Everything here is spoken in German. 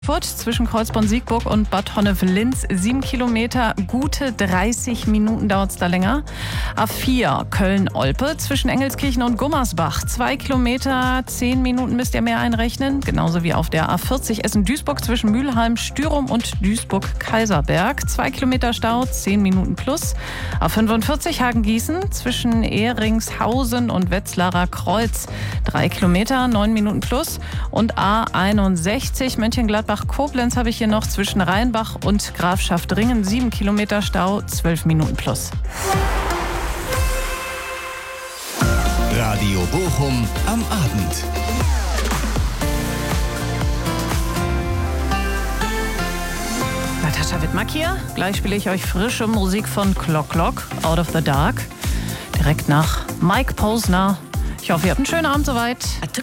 Zwischen Kreuzborn-Siegburg und Bad Honnef-Linz 7 Kilometer, gute 30 Minuten dauert es da länger. A4 Köln-Olpe zwischen Engelskirchen und Gummersbach 2 Kilometer, 10 Minuten müsst ihr mehr einrechnen. Genauso wie auf der A40 Essen-Duisburg zwischen Mülheim, Stürum und Duisburg-Kaiserberg 2 Kilometer Stau, 10 Minuten plus. A45 Hagen-Gießen zwischen Ehringshausen und Wetzlarer Kreuz 3 Kilometer, 9 Minuten plus. Und A61 Mönchengladbach-Koblenz habe ich hier noch zwischen Rheinbach und Grafschaft-Dringen 7 Kilometer Stau, 12 Minuten plus. Radio Bochum am Abend. Natascha Wittmack hier. Gleich spiele ich euch frische Musik von Clock Clock, Out of the Dark. Direkt nach Mike Posner. Ich hoffe, ihr habt einen schönen Abend soweit.